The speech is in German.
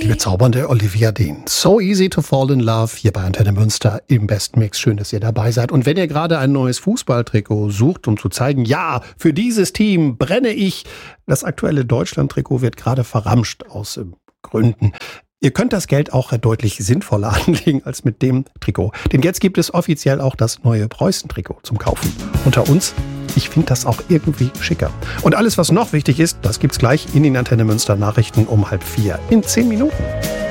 Die bezaubernde Olivia Dean. So easy to fall in love hier bei Antenne Münster im Bestmix. Schön, dass ihr dabei seid. Und wenn ihr gerade ein neues Fußballtrikot sucht, um zu zeigen, ja, für dieses Team brenne ich. Das aktuelle Deutschland-Trikot wird gerade verramscht aus Gründen. Ihr könnt das Geld auch deutlich sinnvoller anlegen als mit dem Trikot. Denn jetzt gibt es offiziell auch das neue Preußen-Trikot zum Kaufen. Unter uns, ich finde das auch irgendwie schicker. Und alles, was noch wichtig ist, das gibt's gleich in den Antenne Münster Nachrichten um 3:30 in 10 Minuten.